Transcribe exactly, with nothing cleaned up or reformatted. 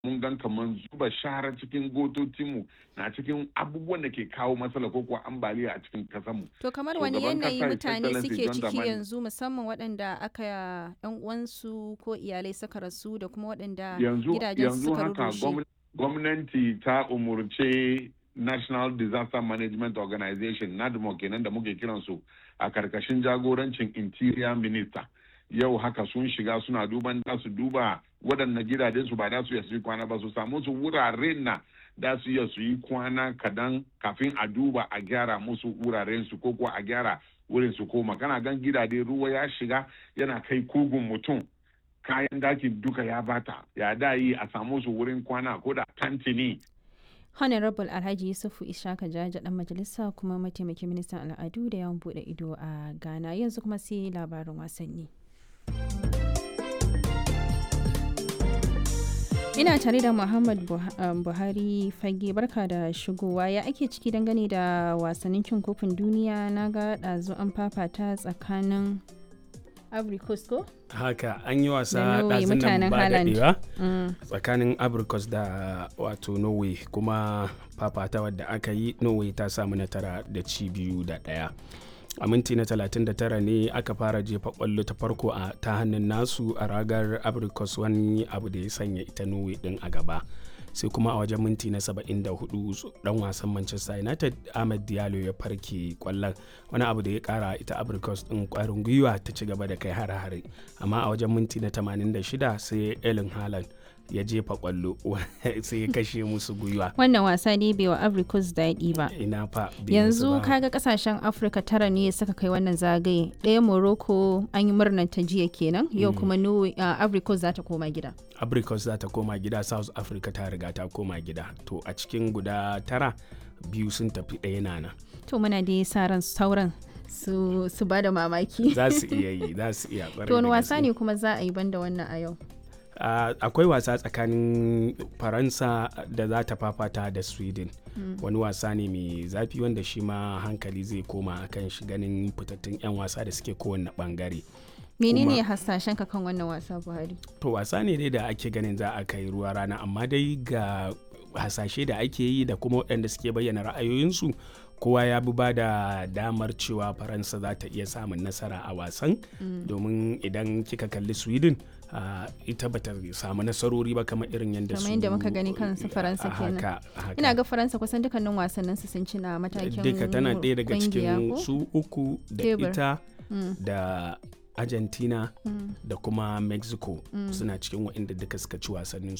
mun gan kamar zuba shara cikin gototinmu na cikin abubuwan da ke kawo matsala ko kuwa ambaliya a cikin kasanmu. To kamar wani yanayi mutane suke ciki yanzu musamman waɗanda aka yan uwansu ko iyalai suka rasu da kuma waɗanda gidajen suka rushe. Yanzu haka gwamnati ta umurce National Disaster Management Organization NADMO kenan da muke kiransu a karkashin jagorancin Interior Minister. Yau haka sun shiga suna duban da su duba waɗanda gidajen su ba da su iya su yi kwana ba su samu su wuraren na da su iya su yi kwana kadan kafin a duba a gyara musu wuraren su ko kuwa a gyara wurin su koma. Kana gan gidaje ruwa ya shiga yana kai kugun mutum, kayan daki duka ya bata, ya da yi a samu su wurin kwana ko da tantini. Honorable Alhaji Yusufu Ishaka Jaja dan majalisa kuma mataimakin ministan al'adu da yawan bude ido a Ghana. Yanzu kuma sai labarin wasanni. Ina tare da Muhammad Buhari Fage, barka da shigowa. Ya ake ciki dangane da wasannin cin kofin duniya? Na ga ɗazu an fafata tsakanin Ivory Coast ko? Haka an yi wasa ɗazun nan ba daɗewa tsakanin Ivory Coast da wato Norway, kuma fafata wadda aka yi Norway ta samu nasara da ci biyu da ɗaya. A minti na talatin da tara ne aka fara jefa kwallo ta farko a ta hannun nasu a ragar Ivory Coast, wani abu da ya sanya ita Norway din a gaba. Sai kuma a wajen minti na saba'in da hudu dan wasan Manchester United Ahmed Diallo ya farke kwallon, wani abu da ya kara ita Ivory Coast din kwarin gwiwa ta ci gaba da kai hare-hare. Amma a wajen minti na tamanin da shida sai Erling Haaland ya jefa kwallo sai ya kashe musu gwiwa. Wannan wasa ne bai wa Ivory Coast daɗi ba. Ina fa yanzu kaga kasashen Afirka tara ne suka kai wannan zagaye. Ɗaya Morocco an yi murnar ta jiya kenan, yau kuma Ivory Coast za ta koma gida. Ivory Coast za ta koma gida, South Africa ta riga ta koma gida. To a cikin guda tara biyu sun tafi, ɗaya nana. To muna da sa ran sauran su su bada mamaki. Za su iya yi, za su iya. To wani wasa ne kuma za a yi banda wannan a yau? Uh, akwai wasa tsakanin Faransa da za ta fafata da Sweden. Mm. Wani wasa ne mai zafi wanda shi ma hankali zai koma kan shi, ganin fitattun 'yan wasa da suke kowane bangare. Menene hasashen ka kan wannan wasa, Buhari? To wasa ne dai da ake ganin za a kai ruwa rana, amma dai ga hasashe da ake yi da kuma waɗanda suke bayyana ra'ayoyinsu, kowa ya bi ba da damar cewa Faransa za ta iya samun nasara a wasan. Mm. Domin idan kika kalli Sweden Uh, ita ba ta samu nasarori ba kamar irin yadda su, kamar yadda muka gani kansu Faransa kenan. Ina ga Faransa kusan dukkanin wasannin su sun ci na matakin duka, tana ɗaya daga cikin su uku da Tebur. Ita mm. da Argentina mm. da kuma Mexico mm. suna cikin waɗanda duka suka ci wasannin